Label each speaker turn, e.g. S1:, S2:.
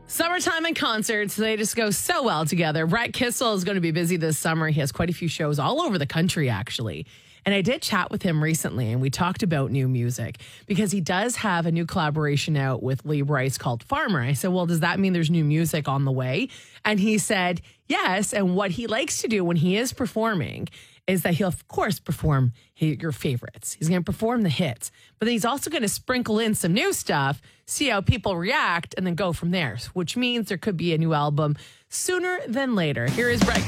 S1: Summertime and concerts, they just go so well together. Brett Kissel is going to be busy this summer. He has quite a few shows all over the country, actually. And I did chat with him recently, and we talked about new music because he does have a new collaboration out with Lee Brice called Farmer. I said, well, does that mean there's new music on the way? And he said, yes. And what he likes to do when he is performing is that he'll, of course, perform your favorites. He's going to perform the hits, but then he's also going to sprinkle in some new stuff, see how people react, and then go from there, which means there could be a new album sooner than later. Here is Brett